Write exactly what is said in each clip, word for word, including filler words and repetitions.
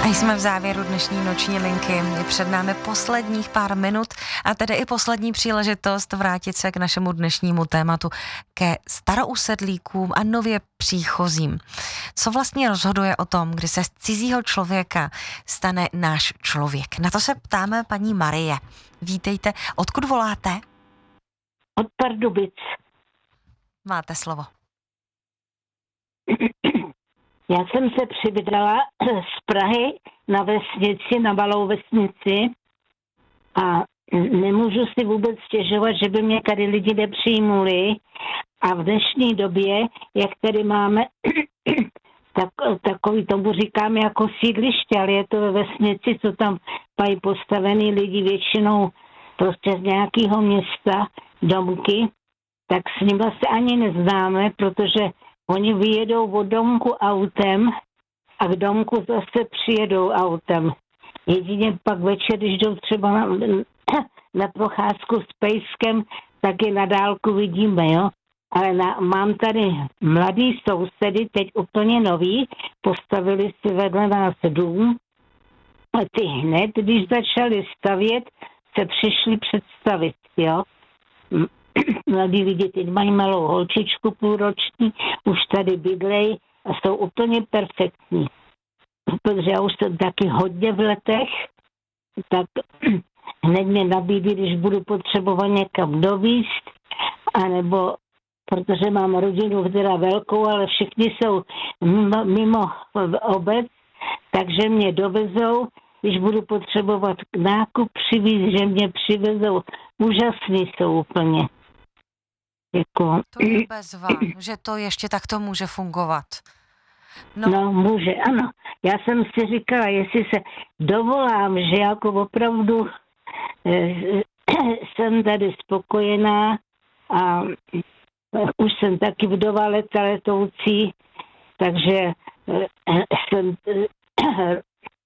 A jsme v závěru dnešní noční linky. Je před námi posledních pár minut a tedy i poslední příležitost vrátit se k našemu dnešnímu tématu, ke starousedlíkům a nově příchozím. Co vlastně rozhoduje o tom, kdy se z cizího člověka stane náš člověk? Na to se ptáme paní Marie. Vítejte. Odkud voláte? Od Pardubic. Máte slovo. Já jsem se přivydala z Prahy na vesnici, na malou vesnici a nemůžu si vůbec stěžovat, že by mě tady lidi nepřijmuli. A v dnešní době, jak tady máme tak, takový, tomu říkám jako sídliště, ale je to ve vesnici, co tam mají postavený lidi většinou prostě z nějakého města, domky, tak s nimi se ani neznáme, protože oni vyjedou od domku autem a k domku zase přijedou autem. Jedině pak večer, když jdou třeba na, na procházku s pejskem, tak je na dálku vidíme, jo. Ale na, mám tady mladý sousedy, teď úplně nový, postavili si vedle nás dům a ty hned, když začali stavět, se přišli představit, jo. Mladí lidi teď mají malou holčičku půlroční, už tady bydlej a jsou úplně perfektní. Protože já už jsem taky hodně v letech, tak hned mě nabídí, když budu potřebovat někam dovízt, anebo protože mám rodinu, která velkou, ale všichni jsou mimo, mimo obec, takže mě dovezou, když budu potřebovat nákup přivízt, že mě přivezou. Úžasný jsou úplně. Jako... To je bezva, že to ještě takto může fungovat. No. no, může, ano. Já jsem si říkala, jestli se dovolám, že jako opravdu eh, jsem tady spokojená a už jsem taky vdova leta letoucí, takže eh, jsem eh,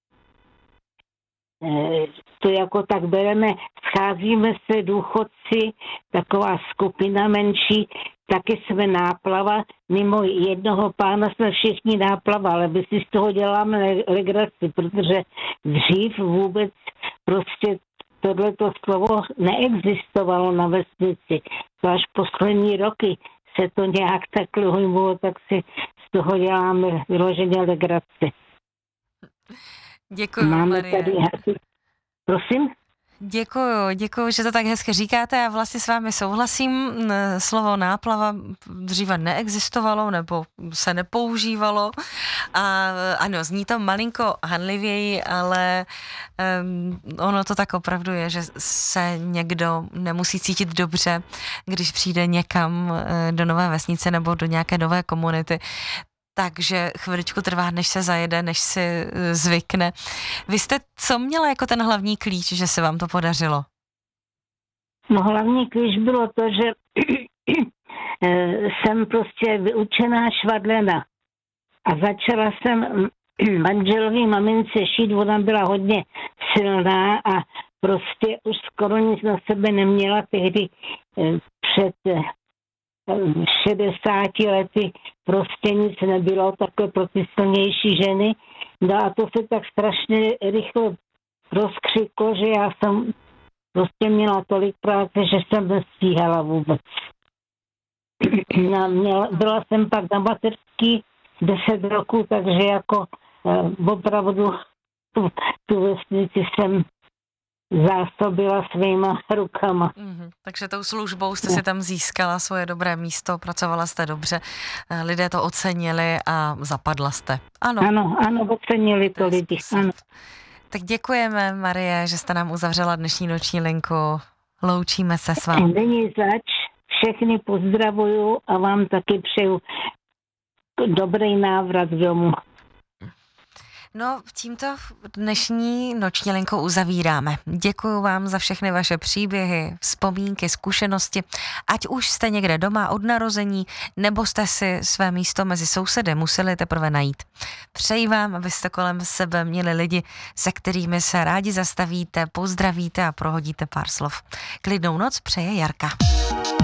to jako tak bereme, scházíme se důchodci, taková skupina menší, taky jsme náplava, mimo jednoho pána jsme všichni náplava, ale my si z toho děláme legraci, protože dřív vůbec prostě tohleto slovo neexistovalo na vesnici. To až poslední roky se to nějak takhle hojmulo, tak si z toho děláme vyloženě legraci. Děkuji, Máme Marie. tady... Prosím? Děkuju, děkuju, že to tak hezky říkáte. Já vlastně s vámi souhlasím. Slovo náplava dříve neexistovalo nebo se nepoužívalo. A ano, zní to malinko hanlivěji, ale um, ono to tak opravdu je, že se někdo nemusí cítit dobře, když přijde někam do nové vesnice nebo do nějaké nové komunity. Takže chviličku trvá, než se zajede, než si zvykne. Vy jste co měla jako ten hlavní klíč, že se vám to podařilo? No hlavní klíč bylo to, že jsem prostě vyučená švadlena. A začala jsem manželový mamince šít, ona byla hodně silná a prostě už skoro nic na sebe neměla tehdy před šedesáti lety prostě nic nebylo takové pro ty silnější ženy. No a to se tak strašně rychle rozkřiklo, že já jsem prostě měla tolik práce, že jsem nestíhala vůbec. Měla, byla jsem pak na mateřský deset roků, takže jako eh, opravdu tu, tu vesnici jsem zásobila svýma rukama. Mm-hmm. Takže tou službou jste si tam získala svoje dobré místo, pracovala jste dobře, lidé to ocenili a zapadla jste. Ano, ano, ano ocenili to, to lidi. Ano. Tak děkujeme, Marie, že jste nám uzavřela dnešní noční linku. Loučíme se s vámi. Není zač, všechny pozdravuju a vám taky přeju dobrý návrat domů. No, tímto dnešní noční linkou uzavíráme. Děkuju vám za všechny vaše příběhy, vzpomínky, zkušenosti. Ať už jste někde doma od narození, nebo jste si své místo mezi sousedy museli teprve najít. Přeji vám, abyste kolem sebe měli lidi, se kterými se rádi zastavíte, pozdravíte a prohodíte pár slov. Klidnou noc přeje Jarka.